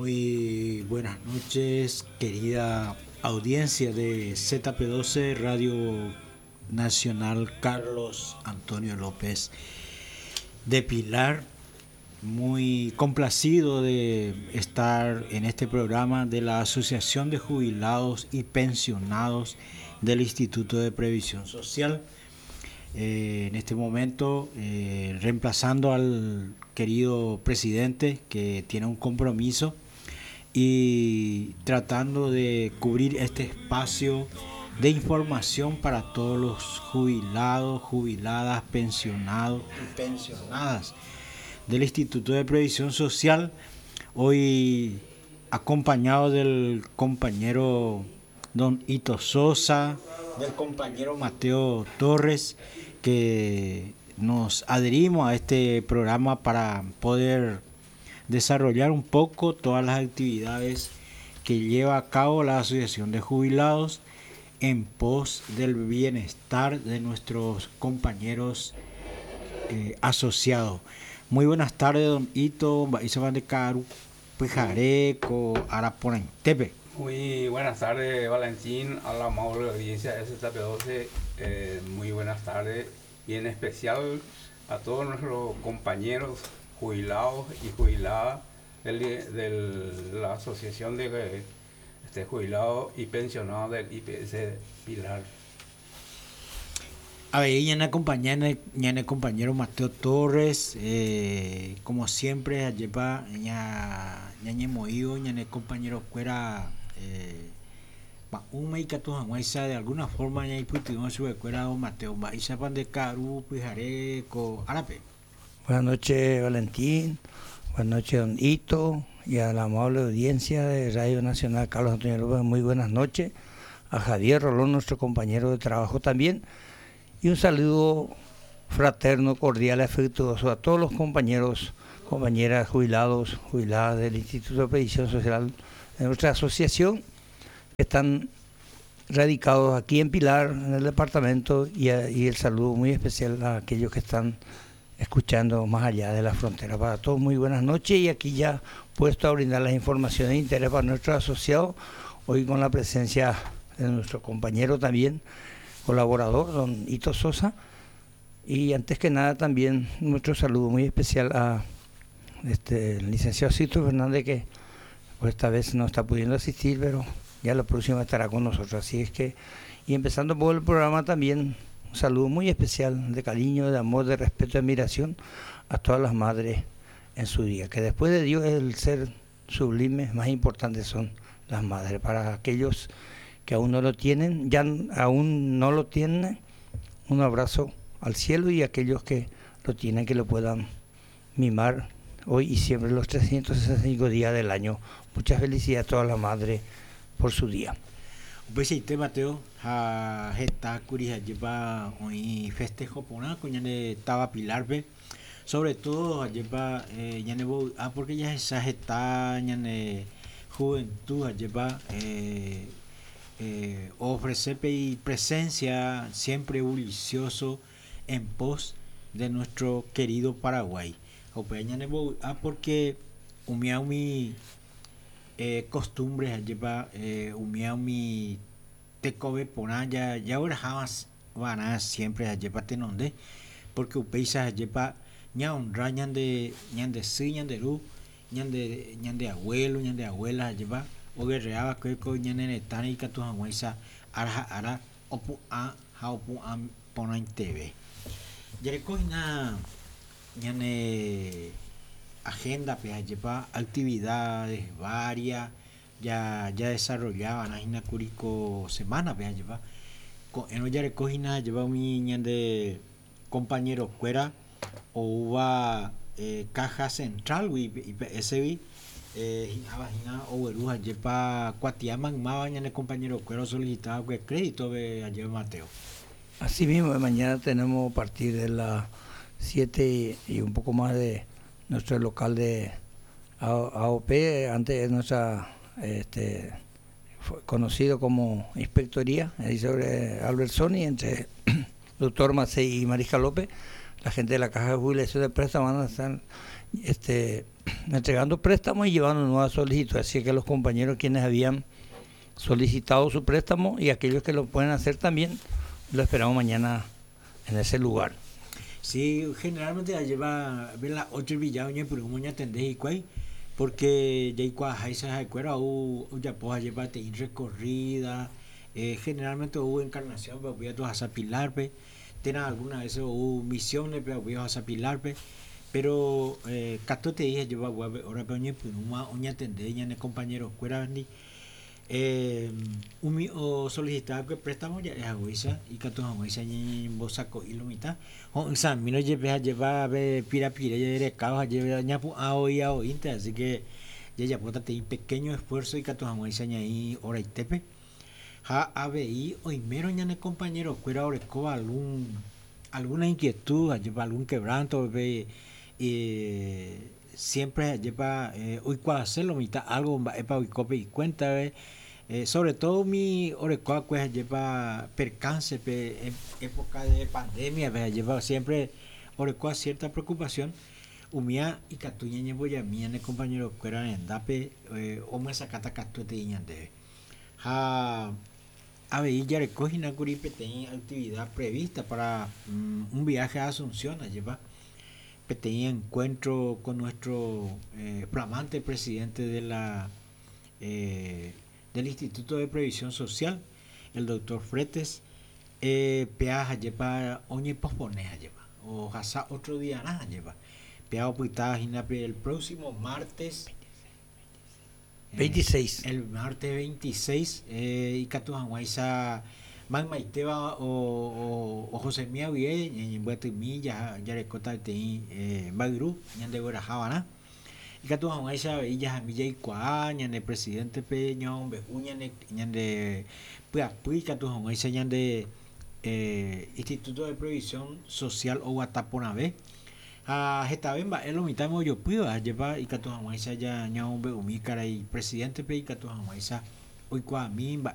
Muy buenas noches, querida audiencia de ZP12 Radio Nacional Carlos Antonio López de Pilar. Muy complacido de estar en este programa de la Asociación de Jubilados y Pensionados del Instituto de Previsión Social. En este momento, reemplazando al querido presidente que tiene un compromiso y tratando de cubrir este espacio de información para todos los jubilados, jubiladas, pensionados y pensionadas del Instituto de Previsión Social. Hoy acompañado del compañero don Ito Sosa, del compañero Mateo Torres, que nos adherimos a este programa para poder desarrollar un poco todas las actividades que lleva a cabo la Asociación de Jubilados en pos del bienestar de nuestros compañeros asociados. Muy buenas tardes, don Ito, Baizaban de Caru, Pijareco, Araponantepe. Muy buenas tardes, Valentín, a la amable audiencia de STP12. Muy buenas tardes y en especial a todos nuestros compañeros jubilados y jubiladas de la Asociación de Jubilados y Pensionados del IPS Pilar. A ver, ya el compañero Mateo Torres, como siempre, lleva ya moído, ya el compañero fuera un mexicato jamaica de alguna forma ya imputó su escuela o Mateo Baiza pan de Caru, Pijareco, Arape. Buenas noches, Valentín. Buenas noches, don Ito, y a la amable audiencia de Radio Nacional Carlos Antonio López. Muy buenas noches. A Javier Rolón, nuestro compañero de trabajo también. Y un saludo fraterno, cordial, afectuoso a todos los compañeros, compañeras jubilados, jubiladas del Instituto de Previsión Social de nuestra asociación, que están radicados aquí en Pilar, en el departamento, y el saludo muy especial a aquellos que están escuchando más allá de la frontera. Para todos, muy buenas noches, y aquí ya puesto a brindar las informaciones de interés para nuestros asociados, hoy con la presencia de nuestro compañero también, colaborador, don Ito Sosa, y antes que nada también nuestro saludo muy especial a el licenciado Cito Fernández, que pues esta vez no está pudiendo asistir, pero ya la próxima estará con nosotros. Así es que, y empezando por el programa también, un saludo muy especial de cariño, de amor, de respeto y admiración a todas las madres en su día, que después de Dios el ser sublime más importante son las madres. Para aquellos que aún no lo tienen, aún no lo tienen, un abrazo al cielo, y aquellos que lo tienen, que lo puedan mimar hoy y siempre los 365 días del año. Muchas felicidades a todas las madres por su día. Pues este Mateo, a gesta curija lleva hoy festejo pona con ya estaba Pilar ve, sobre todo lleva ya porque ya esa gesta ya juventud lleva ofrecer presencia siempre bullicioso en pos de nuestro querido Paraguay. Porque mi costumbres lleva mi tecobe pona ya ahora jamás van a siempre lleva tenonde porque upeisa lleva ña honra ñande sí ñande ru ñande abuelo ñande abuela lleva o guerreaba que ko ñane tani ka tu hanwaisa ara opu a opu a pona en TV ya coina ñane agenda pues lleva actividades varias ya desarrollaban a curico semana pues lleva en ya recogina lleva mi ñande compañero fuera o uva caja central y ese hina o veruja lleva cuatiaman más en el compañero cuero solicitado que crédito de ayer Mateo. Así mismo, mañana tenemos a partir de las 7 y un poco más de nuestro local de AOP, antes nuestra conocido como Inspectoría, ahí sobre Albertsoni, entre doctor Macei y Marisca López. La gente de la Caja de Jubilación de Préstamo van a estar entregando préstamos y llevando nuevas solicitudes. Así que los compañeros quienes habían solicitado su préstamo y aquellos que lo pueden hacer también, lo esperamos mañana en ese lugar. Sí, generalmente ya lleva ver las 8 villañas, pero como ya tendés y cuál, porque ya hay cuajaisas de cuero o ya pues lleva te recorrida, generalmente hubo encarnación, pero voy a todas a pilarpe, tienen alguna vez hubo misiones, pero voy a pilarpe, pero cato te dije lleva ahora pero ni pues una tendés ya ne compañeros cuera ni o solicitar que préstamo ya es agüisa y que tu agüisa ni bosaco y lo mitad o sea mi no lleva a pira ya de caos lleva ya a hoy inte así que ya puta te un pequeño esfuerzo y que tu agüisa ni hora y tepe ha abi hoy mero ya ne compañero cuera oreco alguna inquietud lleva algún quebranto siempre lleva hoy cuando hacerlo mitad algo para hoy copia y cuenta sobre todo mi orecoa pues lleva percance época de pandemia lleva siempre orecoa cierta preocupación umia y catuña voy a mí en el compañero que era en dape o me sacata catu te de a ver ya recogina curipe tenía actividad prevista para un viaje a Asunción lleva tenía encuentro con nuestro flamante presidente de la del Instituto de Previsión Social, el doctor Fretes, peaja lleva oñe posponeja lleva, o hasta otro día nada lleva. Peajo puita el próximo martes 26. El martes 26, y Catujanguaiza, Man Maiteba o José Mía Vie, en Buetimí, ya recota de Bagru, en de Guarajabana. Y que tú a esa ella a mi ya igual en el presidente peñón be uña en de pues que tú a esa en de Instituto de Previsión Social o Guatapona B a esta vez va el mitad yo puedo llevar y que tú a esa ya un be umi cara y presidente pe y que tú a esa hoy cua mí